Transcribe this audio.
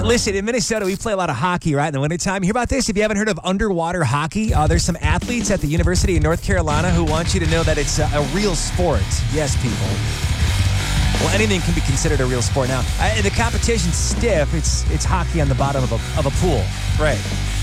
Listen, in Minnesota, we play a lot of hockey, right, in the wintertime. Hear about this? If you haven't heard of underwater hockey, there's some athletes at the University of North Carolina who want you to know that it's a real sport. Yes, people. Well, anything can be considered a real sport now. The competition's stiff. It's hockey on the bottom of a pool. Right.